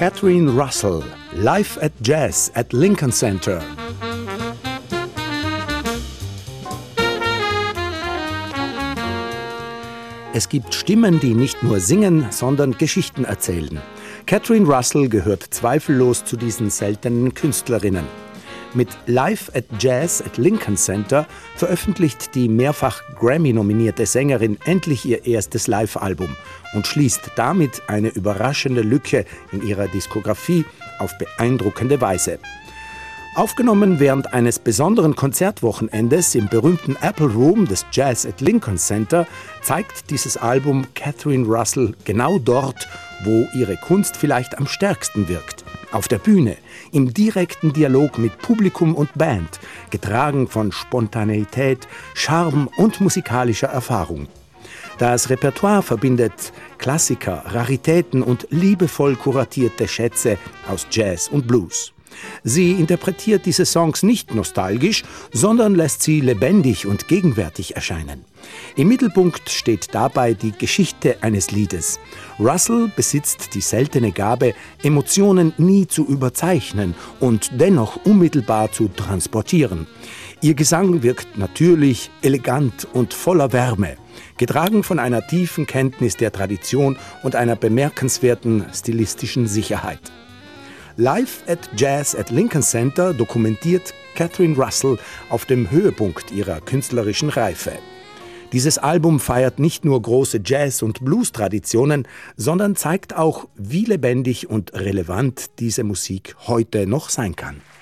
Catherine Russell, Live at Jazz at Lincoln Center. Es gibt Stimmen, die nicht nur singen, sondern Geschichten erzählen. Catherine Russell gehört zweifellos zu diesen seltenen Künstlerinnen. Mit Live at Jazz at Lincoln Center veröffentlicht die mehrfach Grammy-nominierte Sängerin endlich ihr erstes Live-Album und schließt damit eine überraschende Lücke in ihrer Diskografie auf beeindruckende Weise. Aufgenommen während eines besonderen Konzertwochenendes im berühmten Apple Room des Jazz at Lincoln Center zeigt dieses Album Catherine Russell genau dort, wo ihre Kunst vielleicht am stärksten wirkt. Auf der Bühne, im direkten Dialog mit Publikum und Band, getragen von Spontaneität, Charme und musikalischer Erfahrung. Das Repertoire verbindet Klassiker, Raritäten und liebevoll kuratierte Schätze aus Jazz und Blues. Sie interpretiert diese Songs nicht nostalgisch, sondern lässt sie lebendig und gegenwärtig erscheinen. Im Mittelpunkt steht dabei die Geschichte eines Liedes. Russell besitzt die seltene Gabe, Emotionen nie zu überzeichnen und dennoch unmittelbar zu transportieren. Ihr Gesang wirkt natürlich, elegant und voller Wärme, getragen von einer tiefen Kenntnis der Tradition und einer bemerkenswerten stilistischen Sicherheit. Live at Jazz at Lincoln Center dokumentiert Catherine Russell auf dem Höhepunkt ihrer künstlerischen Reife. Dieses Album feiert nicht nur große Jazz- und Blues-Traditionen, sondern zeigt auch, wie lebendig und relevant diese Musik heute noch sein kann.